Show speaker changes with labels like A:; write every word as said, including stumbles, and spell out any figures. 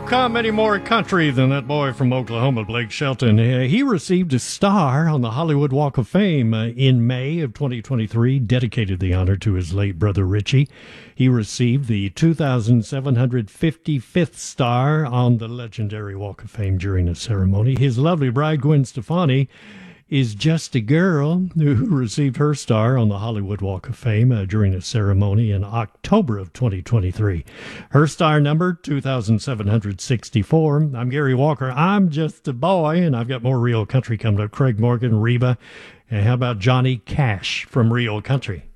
A: come any more country than that boy from Oklahoma, Blake Shelton. Uh, he received a star on the Hollywood Walk of Fame uh, in May of twenty twenty-three, dedicated the honor to his late brother Richie. He received the two thousand seven hundred fifty-fifth star on the legendary Walk of Fame during a ceremony. His lovely bride, Gwen Stefani, is just a girl who received her star on the Hollywood Walk of Fame uh, during a ceremony in October of twenty twenty-three. Her star number, two thousand seven hundred sixty-four. I'm Gary Walker. I'm just a boy, and I've got more real country coming up. Craig Morgan, Reba, and how about Johnny Cash from Real Country?